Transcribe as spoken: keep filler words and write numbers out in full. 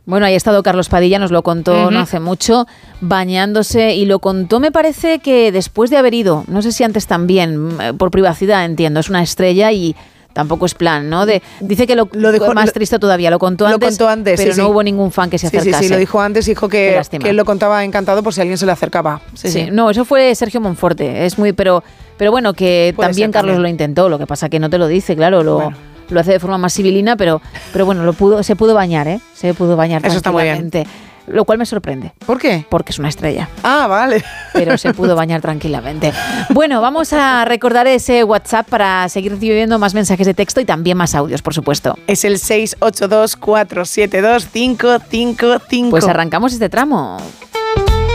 Bueno, ahí ha estado Carlos Padilla, nos lo contó uh-huh. no hace mucho, bañándose, y lo contó, me parece que después de haber ido, no sé si antes también, por privacidad, entiendo, es una estrella y tampoco es plan, ¿no? De, dice que lo, lo dejó más triste todavía, lo contó lo antes, contó antes pero sí, no sí. hubo ningún fan que se acercase. Sí, sí, sí, lo dijo antes, dijo que, que él lo contaba encantado por si alguien se le acercaba. Sí, sí, sí. No, eso fue Sergio Monforte, es muy, pero, pero bueno, que Puede también ser, Carlos también. lo intentó, lo que pasa que no te lo dice, claro, lo... Bueno. Lo hace de forma más civilina, pero, pero bueno, lo pudo, se pudo bañar, ¿eh? Se pudo bañar Eso está muy bien. tranquilamente. Lo cual me sorprende. ¿Por qué? Porque es una estrella. Ah, vale. Pero se pudo bañar tranquilamente. Bueno, vamos a recordar ese WhatsApp para seguir recibiendo más mensajes de texto y también más audios, por supuesto. Es el seis ocho dos, cuatro siete dos, cinco cinco cinco. Pues arrancamos este tramo.